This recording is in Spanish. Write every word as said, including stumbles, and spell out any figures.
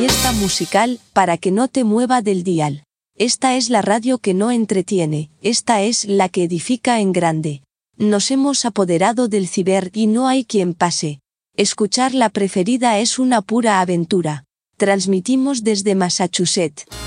Fiesta musical, para que no te mueva del dial. Esta es la radio que no entretiene, esta es la que edifica en grande. Nos hemos apoderado del ciber y no hay quien pase. Escuchar la preferida es una pura aventura. Transmitimos desde Massachusetts.